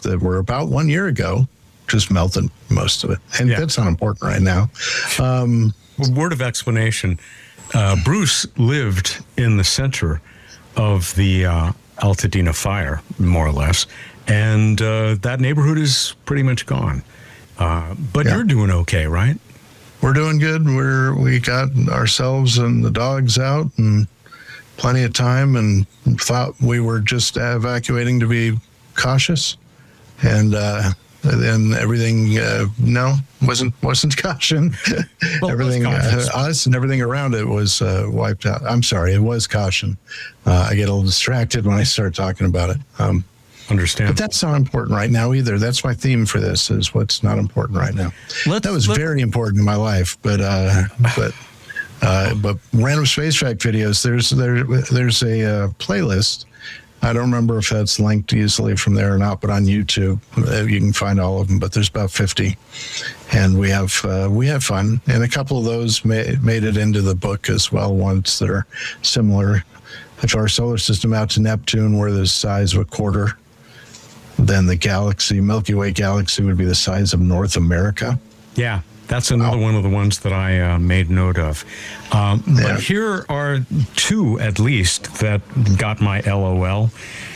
that were about 1 year ago, just melted most of it. And that's not important right now. Word of explanation. Bruce lived in the center of the Altadena fire, more or less. And that neighborhood is pretty much gone. But you're doing okay, right? We're doing good. We got ourselves and the dogs out and plenty of time, and thought we were just evacuating to be cautious. And everything, no, wasn't caution. Well, Everything, us and everything around it was wiped out. I'm sorry, it was caution. I get a little distracted when I start talking about it. Understand. But that's not important right now either. That's my theme for this, is what's not important right now. That was very important in my life, but random space fact videos, there's a playlist. I don't remember if that's linked easily from there or not, but on YouTube you can find all of them. But there's about 50, and we have fun. And a couple of those made it into the book as well. Ones that are similar. If our solar system out to Neptune were the size of a quarter, then the galaxy, Milky Way galaxy, would be the size of North America. Yeah, that's another one of the ones that I made note of. But here are two, at least, that got my LOL.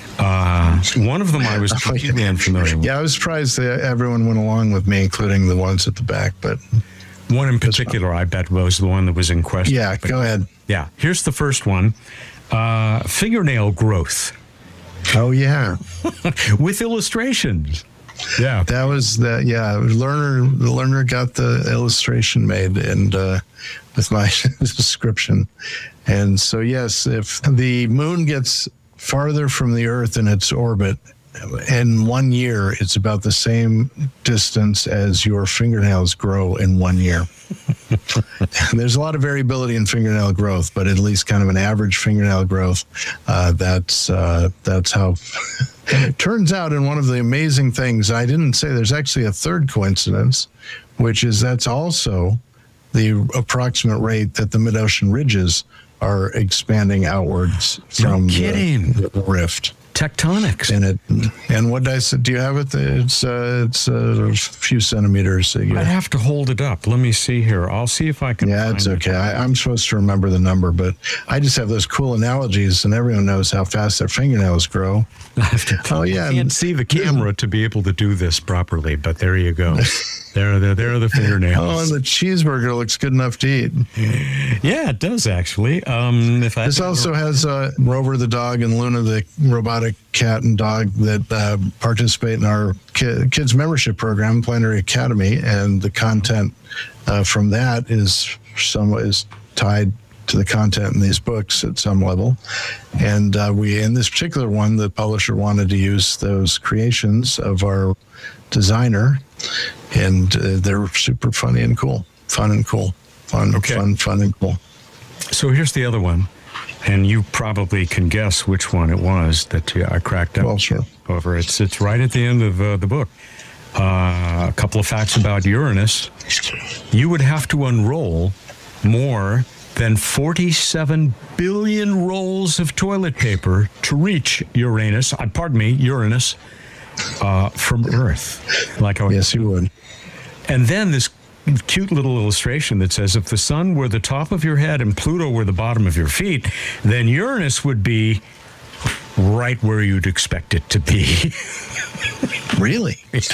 One of them I was completely unfamiliar with. Yeah, I was surprised that everyone went along with me, including the ones at the back. But one in particular, I bet, was the one that was in question. Yeah, go ahead. Yeah, here's the first one. Fingernail growth. Oh, yeah. With illustrations. Yeah. That was that. Yeah. The learner got the illustration made, and with my description. And so, yes, if the moon gets farther from the Earth in its orbit, in 1 year, it's about the same distance as your fingernails grow in 1 year. There's a lot of variability in fingernail growth, but at least kind of an average fingernail growth. That's how it turns out. And one of the amazing things, I didn't say, there's actually a third coincidence, which is that's also the approximate rate that the mid-ocean ridges are expanding outwards from the rift. Tectonics. And what did I say? Do you have it? It's a few centimeters. I'd have to hold it up. Let me see here. I'll see if I can. Yeah, it's okay. I'm supposed to remember the number, but I just have those cool analogies, and everyone knows how fast their fingernails grow. I can't see the camera to be able to do this properly, but there you go. There are the fingernails. Oh, and the cheeseburger looks good enough to eat. Yeah, it does actually. This also has Rover the dog and Luna the robotic cat and dog that participate in our kids membership program, Planetary Academy, and the content from that is tied to the content in these books at some level. And we, in this particular one, the publisher wanted to use those creations of our designer, and they're super funny and cool. Fun and cool. Fun and cool. So here's the other one, and you probably can guess which one it was that I cracked up over. It's right at the end of the book. A couple of facts about Uranus. You would have to unroll more than 47 billion rolls of toilet paper to reach Uranus, from Earth. Yes, you would. And then this cute little illustration that says, if the sun were the top of your head and Pluto were the bottom of your feet, then Uranus would be right where you'd expect it to be. Really?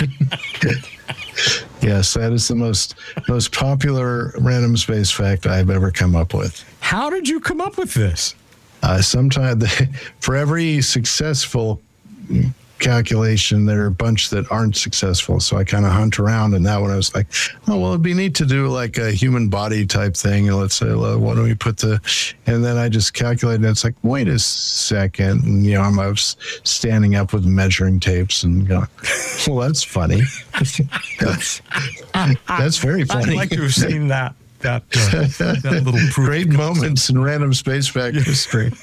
Yes, that is the most popular random space fact I've ever come up with. How did you come up with this? Sometimes for every successful calculation, there are a bunch that aren't successful. So I kind of hunt around, and that one I was like, oh, well, it'd be neat to do like a human body type thing. And let's say, well, why don't we and then I just calculated, and it's like, wait a second. And, I was standing up with measuring tapes and going, well, that's funny. That's very funny. I'd like to have seen that little proof. Great moments in random space fact history.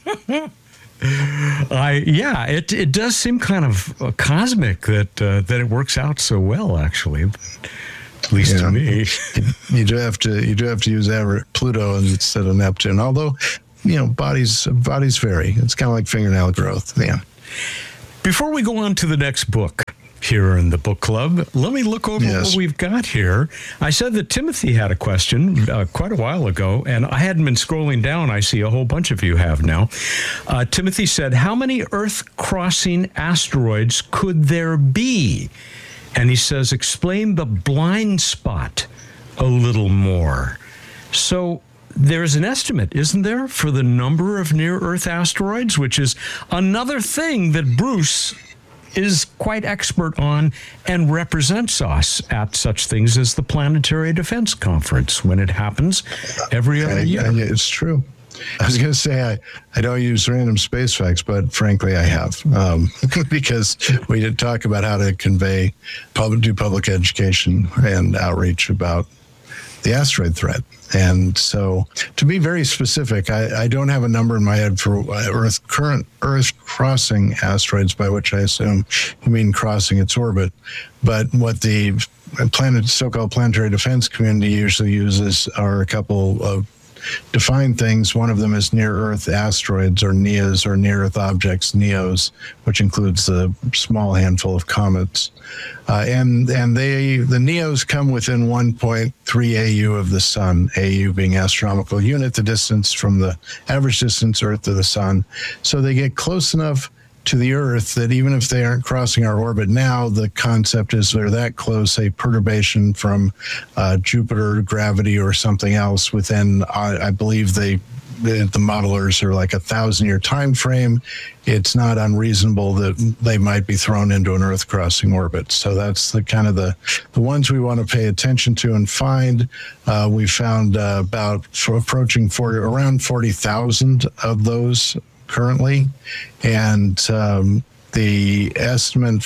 It does seem kind of cosmic that it works out so well, actually. At least to me. You do have to use Pluto instead of Neptune. Although, bodies vary. It's kind of like fingernail growth. Yeah. Before we go on to the next book, here in the book club. Let me look over what we've got here. I said that Timothy had a question quite a while ago, and I hadn't been scrolling down. I see a whole bunch of you have now. Timothy said, how many Earth-crossing asteroids could there be? And he says, explain the blind spot a little more. So there's an estimate, isn't there, for the number of near-Earth asteroids, which is another thing that Bruce is quite expert on and represents us at such things as the Planetary Defense Conference when it happens every other year. It's true. I was going to say I don't use random space facts, but frankly I have, because we did talk about how to convey, do public education and outreach about the asteroid threat. And so, to be very specific, I don't have a number in my head for current Earth-crossing asteroids, by which I assume you mean crossing its orbit. But what the so-called planetary defense community usually uses are a couple of defined things. One of them is near-Earth asteroids, or NEAs, or near-Earth objects, NEOs, which includes a small handful of comets. And the NEOs come within 1.3 AU of the sun, AU being astronomical unit, the distance from the average distance Earth to the sun. So they get close enough to the Earth that even if they aren't crossing our orbit now, the concept is they're that close, a perturbation from Jupiter gravity or something else within, I believe the modelers are like 1,000-year time frame. It's not unreasonable that they might be thrown into an Earth crossing orbit. So that's the kind of the ones we want to pay attention to and find. We found approaching around 40,000 of those currently, and the estimate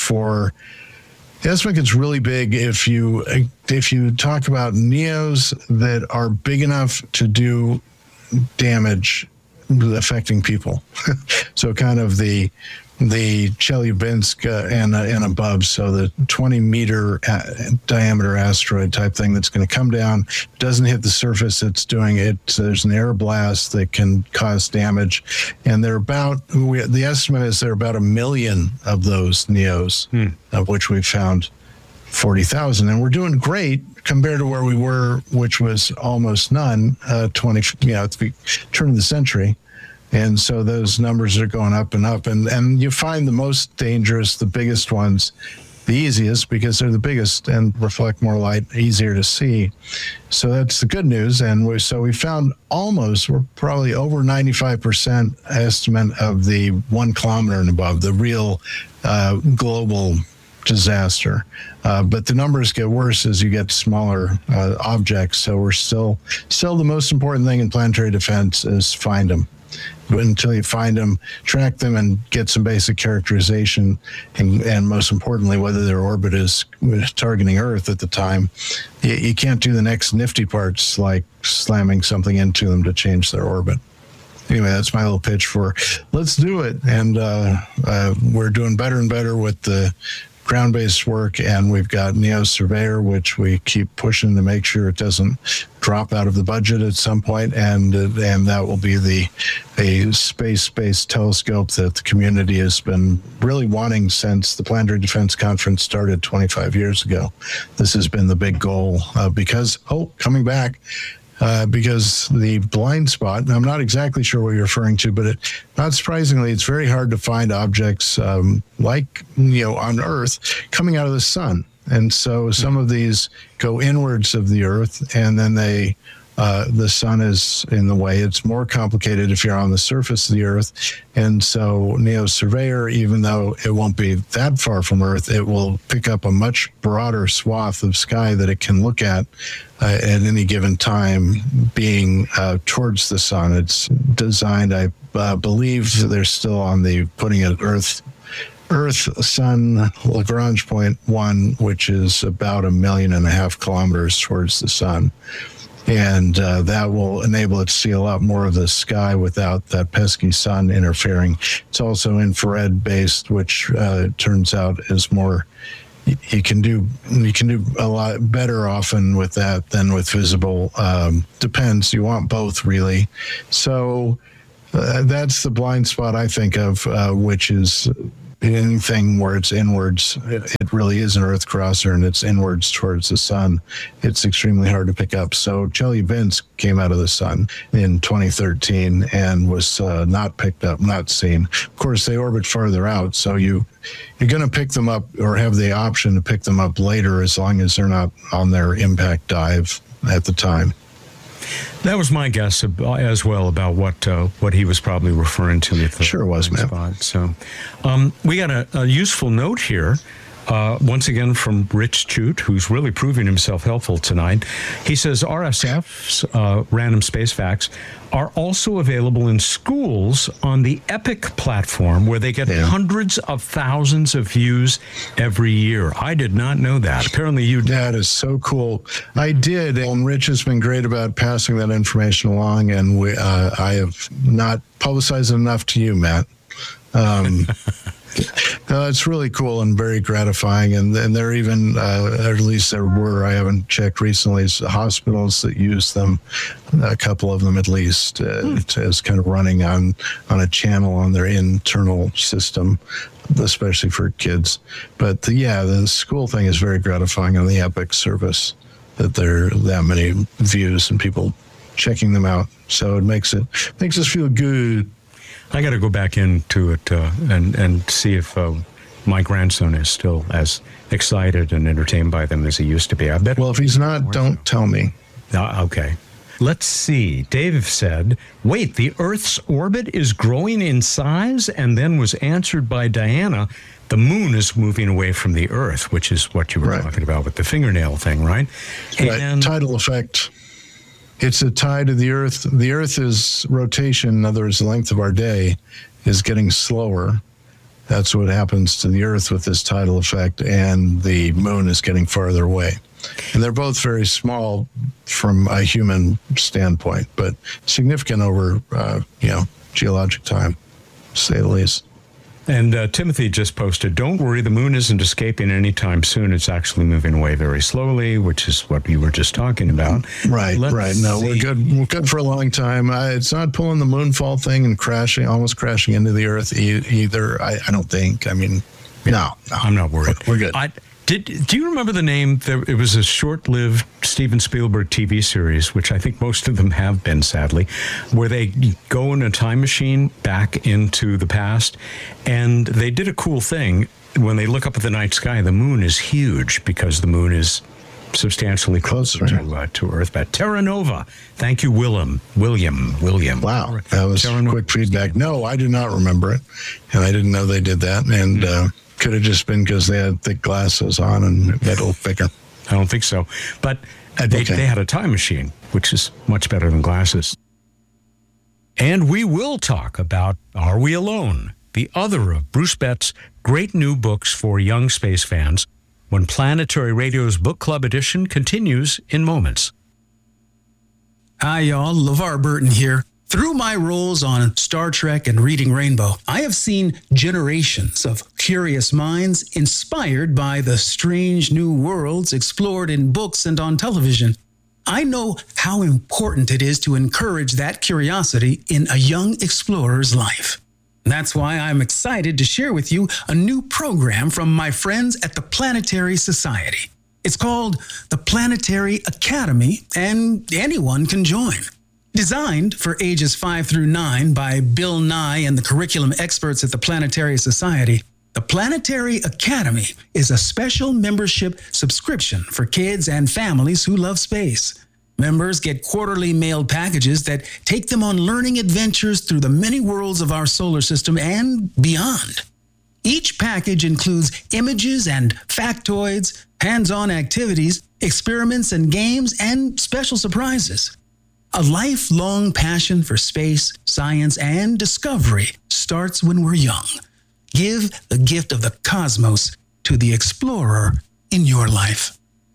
gets really big if you talk about NEOs that are big enough to do damage affecting people. So kind of the Chelyabinsk and above, so the 20-meter diameter asteroid type thing that's going to come down, doesn't hit the surface, it's doing it. So there's an air blast that can cause damage, and the estimate is there are about 1 million of those NEOs, of which we found 40,000, and we're doing great compared to where we were, which was almost none. At the turn of the century. And so those numbers are going up and up. And you find the most dangerous, the biggest ones, the easiest, because they're the biggest and reflect more light, easier to see. So that's the good news. And we found we're probably over 95% estimate of the 1 kilometer and above, the real global disaster. But the numbers get worse as you get smaller objects. So we're still the most important thing in planetary defense is find them. Until you find them, track them, and get some basic characterization, and most importantly, whether their orbit is targeting Earth at the time. You can't do the next nifty parts like slamming something into them to change their orbit. Anyway, that's my little pitch for let's do it. And we're doing better and better with the ground-based work, and we've got NEO Surveyor, which we keep pushing to make sure it doesn't drop out of the budget at some point, and that will be a space-based telescope that the community has been really wanting since the Planetary Defense Conference started 25 years ago. This has been the big goal because the blind spot, and I'm not exactly sure what you're referring to, but not surprisingly, it's very hard to find objects like on Earth coming out of the sun. And so some of these go inwards of the Earth, and then the sun is in the way. It's more complicated if you're on the surface of the Earth. And so NEO Surveyor, even though it won't be that far from Earth, it will pick up a much broader swath of sky that it can look at any given time, being towards the sun. It's designed, I believe they're still on the putting it Earth-Sun Lagrange point 1, which is about 1.5 million kilometers towards the sun. And that will enable it to see a lot more of the sky without that pesky sun interfering. It's also infrared based, which turns out is more. You can do a lot better often with that than with visible. Depends. You want both, really. So that's the blind spot I think of, which is anything where it's inwards, it really is an Earth crosser and it's inwards towards the sun. It's extremely hard to pick up. So Jelly Vince came out of the sun in 2013 and was not picked up, not seen. Of course, they orbit farther out, so you're going to pick them up or have the option to pick them up later as long as they're not on their impact dive at the time. That was my guess as well about what he was probably referring to. Sure was, man. Spot. So we got a useful note here. Once again from Rich Chute, who's really proving himself helpful tonight. He says RSF's Random Space Facts are also available in schools on the Epic platform, where they get hundreds of thousands of views every year. I did not know that. Apparently you did. That is so cool. I did, and Rich has been great about passing that information along, and I have not publicized it enough to you, Matt. No, it's really cool and very gratifying. And there even, at least there were, I haven't checked recently, hospitals that use them, a couple of them at least, as kind of running on a channel on their internal system, especially for kids. But the school thing is very gratifying on the Epic service, that there are that many views and people checking them out. So it makes us feel good. I got to go back into it and see if my grandson is still as excited and entertained by them as he used to be. I bet. Well, if he's not, don't tell me. Okay. Let's see. Dave said, wait, the Earth's orbit is growing in size? And then was answered by Diana, the moon is moving away from the Earth, which is what you were talking about with the fingernail thing, right? And tidal effect. It's a tie to the Earth. The Earth's rotation, in other words, the length of our day, is getting slower. That's what happens to the Earth with this tidal effect, and the moon is getting farther away. And they're both very small from a human standpoint, but significant over, geologic time, to say the least. And Timothy just posted, don't worry, the moon isn't escaping anytime soon. It's actually moving away very slowly, which is what you were just talking about. Right. No, we're good. We're good for a long time. It's not pulling the moonfall thing and almost crashing into the Earth either. I don't think. I mean, no. I'm not worried. We're good. Do you remember the name? It was a short-lived Steven Spielberg TV series, which I think most of them have been, sadly, where they go in a time machine back into the past, and they did a cool thing. When they look up at the night sky, the moon is huge because the moon is substantially closer to Earth. But Terra Nova. Thank you, William. Wow, that was quick feedback. No, I do not remember it, and I didn't know they did that. And could have just been because they had thick glasses on and metal thicker. I don't think so. But they had a time machine, which is much better than glasses. And we will talk about Are We Alone? The other of Bruce Betts' great new books for young space fans, when Planetary Radio's Book Club edition continues in moments. Hi, y'all. LeVar Burton here. Through my roles on Star Trek and Reading Rainbow, I have seen generations of curious minds inspired by the strange new worlds explored in books and on television. I know how important it is to encourage that curiosity in a young explorer's life. That's why I'm excited to share with you a new program from my friends at the Planetary Society. It's called the Planetary Academy, and anyone can join. Designed for ages 5 through 9 by Bill Nye and the curriculum experts at the Planetary Society, the Planetary Academy is a special membership subscription for kids and families who love space. Members get quarterly mailed packages that take them on learning adventures through the many worlds of our solar system and beyond. Each package includes images and factoids, hands-on activities, experiments and games, and special surprises. A lifelong passion for space, science, and discovery starts when we're young. Give the gift of the cosmos to the explorer in your life.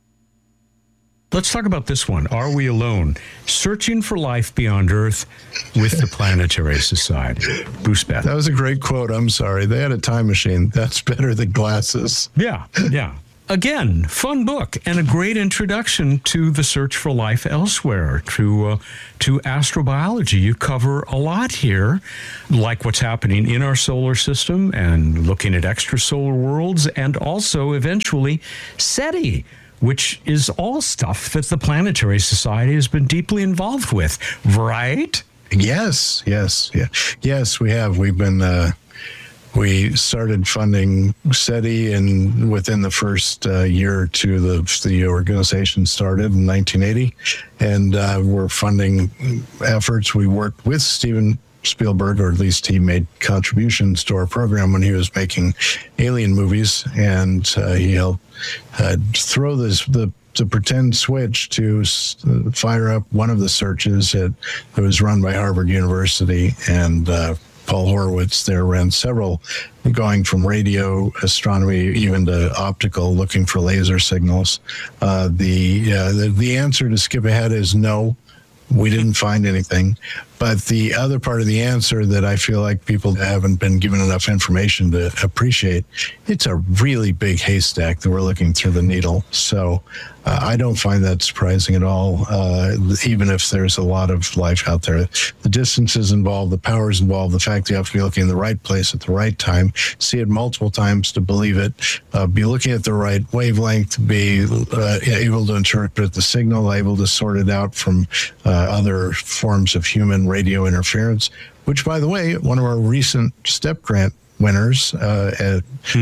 Let's talk about this one. Are We Alone? Searching for Life Beyond Earth with the Planetary Society. Bruce Betts. That was a great quote. I'm sorry. They had a time machine. That's better than glasses. Yeah. again, fun book and a great introduction to the search for life elsewhere, to astrobiology. You cover a lot here, like what's happening in our solar system and looking at extrasolar worlds, and also eventually SETI, which is all stuff that the Planetary Society has been deeply involved with, right? Yes, we have. We've been. We started funding SETI, and within the first year or two, the organization started in 1980, and we're funding efforts. We worked with Steven Spielberg, or at least he made contributions to our program when he was making alien movies, and he helped throw the pretend switch to fire up one of the searches that was run by Harvard University, and Paul Horowitz there ran several, going from radio astronomy even to optical, looking for laser signals. The answer, to skip ahead, is no. We didn't find anything. But the other part of the answer that I feel like people haven't been given enough information to appreciate, it's a really big haystack that we're looking through the needle. So I don't find that surprising at all, even if there's a lot of life out there. The distances involved, the powers involved, the fact you have to be looking in the right place at the right time, see it multiple times to believe it, be looking at the right wavelength, be able to interpret the signal, able to sort it out from other forms of human radio interference, which, by the way, one of our recent STEP grant winners at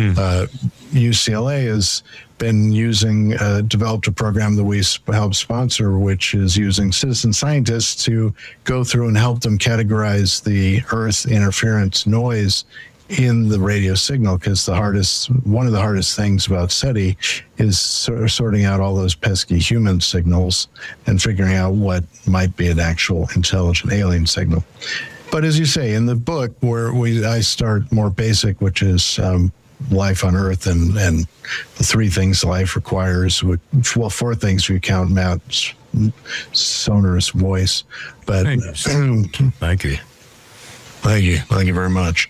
UCLA has been developed a program that we help sponsor, which is using citizen scientists to go through and help them categorize the Earth interference noise in the radio signal, because one of the hardest things about SETI is sorting out all those pesky human signals and figuring out what might be an actual intelligent alien signal. But as you say, in the book, I start more basic, which is life on Earth and the three things life requires. Well, four things if you count Matt's sonorous voice. But Thank you. Thank you very much.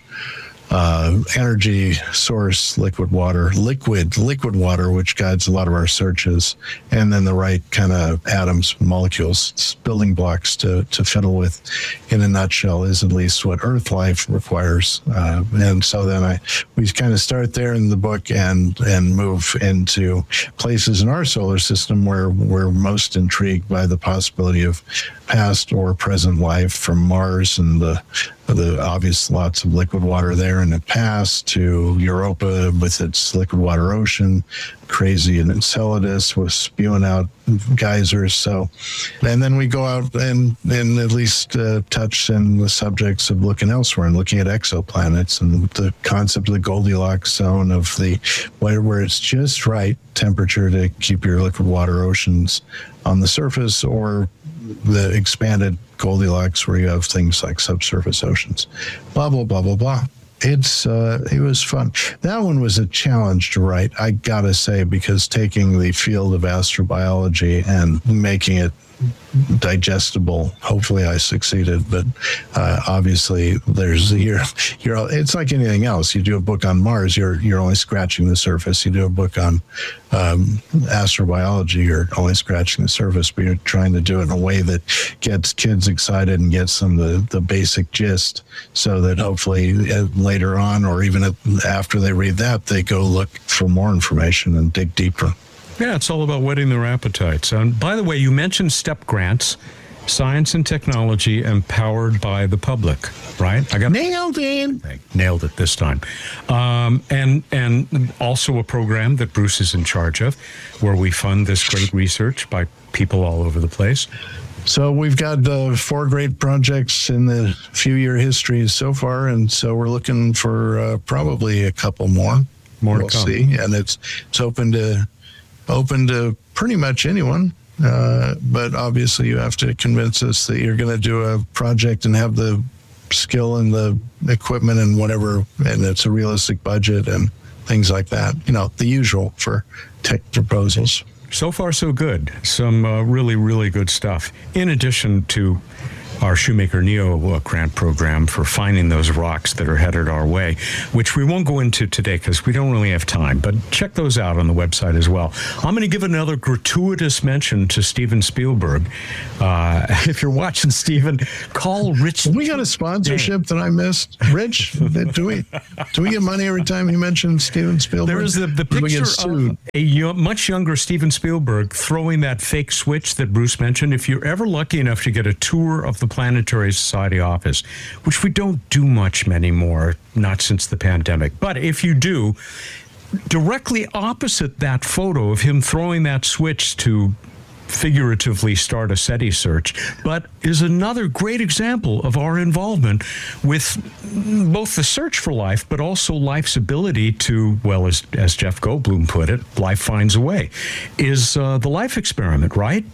Energy source, liquid water, which guides a lot of our searches, and then the right kind of atoms, molecules, building blocks to fiddle with. In a nutshell, is at least what Earth life requires. And so then we kind of start there in the book and move into places in our solar system where we're most intrigued by the possibility of past or present life, from Mars and the obvious lots of liquid water there in the past, to Europa with its liquid water ocean, crazy in Enceladus was spewing out geysers. So, and then we go out and at least touch in the subjects of looking elsewhere and looking at exoplanets and the concept of the Goldilocks zone of where it's just right temperature to keep your liquid water oceans on the surface, or the expanded Goldilocks where you have things like subsurface oceans, blah, blah, blah, blah, blah. It was fun. That one was a challenge to write, I gotta say, because taking the field of astrobiology and making it digestible, hopefully I succeeded, but obviously it's like anything else. You do a book on Mars, you're only scratching the surface. You do a book on astrobiology, you're only scratching the surface, but you're trying to do it in a way that gets kids excited and gets them the basic gist, so that hopefully later on, or even after they read that, they go look for more information and dig deeper. Yeah, it's all about whetting their appetites. And by the way, you mentioned STEP grants, science and technology empowered by the public, right? Nailed it. Nailed it this time. And also a program that Bruce is in charge of, where we fund this great research by people all over the place. So we've got 4 great projects in the few-year history so far, and so we're looking for probably a couple more. We'll to come. See, and it's open to pretty much anyone, but obviously you have to convince us that you're going to do a project and have the skill and the equipment and whatever, and it's a realistic budget and things like that. The usual for tech proposals. So far, so good. Some really, really good stuff. In addition to our Shoemaker Neo grant program for finding those rocks that are headed our way, which we won't go into today because we don't really have time, but check those out on the website as well. I'm going to give another gratuitous mention to Steven Spielberg. If you're watching, Steven, call Rich. We got a sponsorship that I missed. Rich, do we get money every time he mentions Steven Spielberg? There is the picture of a much younger Steven Spielberg throwing that fake switch that Bruce mentioned. If you're ever lucky enough to get a tour of the Planetary Society office, which we don't do much anymore, not since the pandemic, but if you do, directly opposite that photo of him throwing that switch to figuratively start a SETI search, but is another great example of our involvement with both the search for life, but also life's ability to, well, as Jeff Goldblum put it, life finds a way, is the life experiment, right?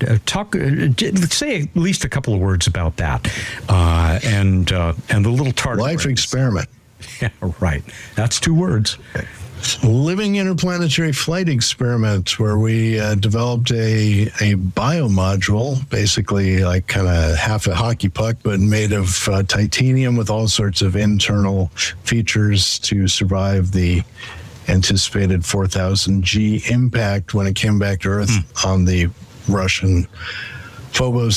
Say at least a couple of words about that, and the little target. Life experiment. Yeah, right. That's 2 words. Living interplanetary flight experiment, where we developed a biomodule, basically like kind of half a hockey puck, but made of titanium with all sorts of internal features to survive the anticipated 4,000 G impact when it came back to Earth on the Russian Phobos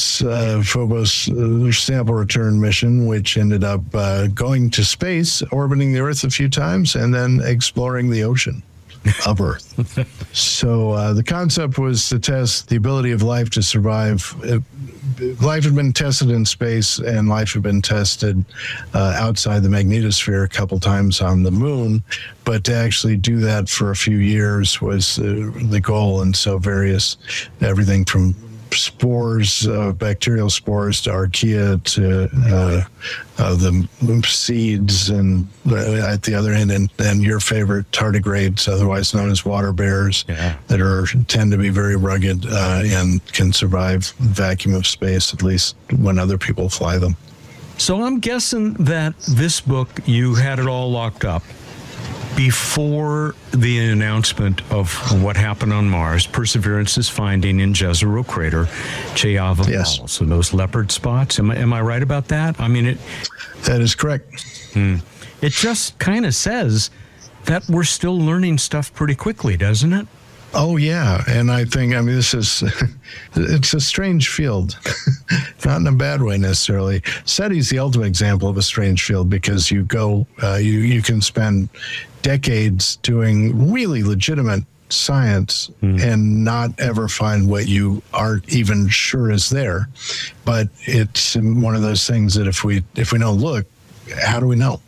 sample return mission, which ended up going to space, orbiting the Earth a few times, and then exploring the ocean of Earth. So the concept was to test the ability of life to survive. Life had been tested in space, and life had been tested outside the magnetosphere a couple times on the moon, but to actually do that for a few years was the goal. And so everything from spores, bacterial spores, to archaea, to the seeds, and at the other end, and your favorite tardigrades, otherwise known as water bears, that tend to be very rugged and can survive vacuum of space, at least when other people fly them. So I'm guessing that this book, you had it all locked up before the announcement of what happened on Mars, Perseverance's finding in Jezero Crater, Cheyava Falls, so those leopard spots. Am I right about that? I mean, that is correct. It just kind of says that we're still learning stuff pretty quickly, doesn't it? Oh, yeah. And I think, this is, it's a strange field, not in a bad way necessarily. SETI's the ultimate example of a strange field, because you can spend decades doing really legitimate science and not ever find what you aren't even sure is there. But it's one of those things that if we don't look, how do we know?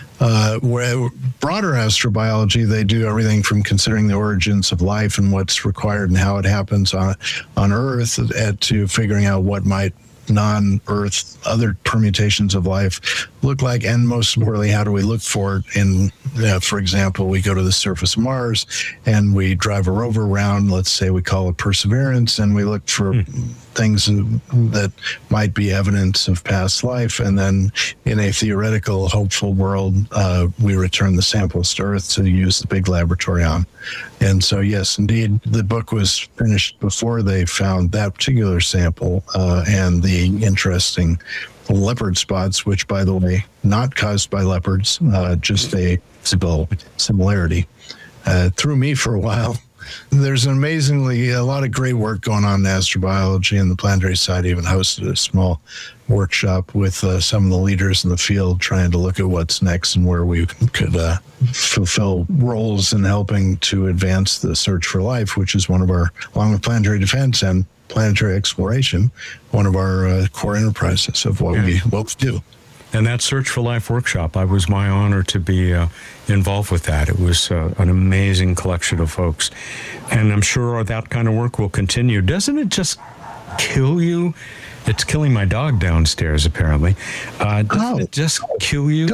Where broader astrobiology, they do everything from considering the origins of life and what's required and how it happens on Earth, to figuring out what might non-Earth other permutations of life look like, and most importantly, how do we look for it in, for example, we go to the surface of Mars and we drive a rover around, let's say we call it Perseverance, and we look for things that might be evidence of past life, and then in a theoretical, hopeful world, we return the samples to Earth to use the big laboratory on. And so, yes, indeed, the book was finished before they found that particular sample and the interesting leopard spots, which, by the way, not caused by leopards, just a similarity. Threw me for a while. There's a lot of great work going on in astrobiology, and the Planetary Society even hosted a small workshop with some of the leaders in the field, trying to look at what's next and where we could fulfill roles in helping to advance the search for life, which is one of our, along with planetary defense and planetary exploration, one of our core enterprises of what we both do. And that Search for Life workshop, it was my honor to be involved with that. It was an amazing collection of folks. And I'm sure that kind of work will continue. Doesn't it just kill you? It's killing my dog downstairs, apparently. Doesn't it just kill you?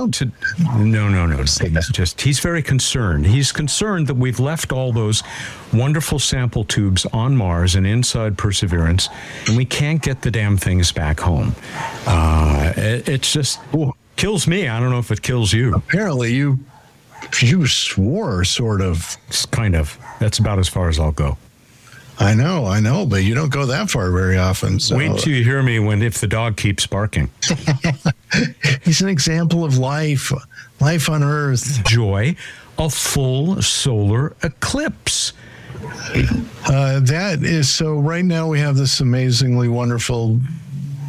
No. He's very concerned. He's concerned that we've left all those wonderful sample tubes on Mars and inside Perseverance, and we can't get the damn things back home. It just kills me. I don't know if it kills you. Apparently, you swore, sort of. Kind of. That's about as far as I'll go. I know, but you don't go that far very often. So. Wait till you hear me if the dog keeps barking. He's an example of life on Earth. Joy, a full solar eclipse. That is so. Right now, we have this amazingly wonderful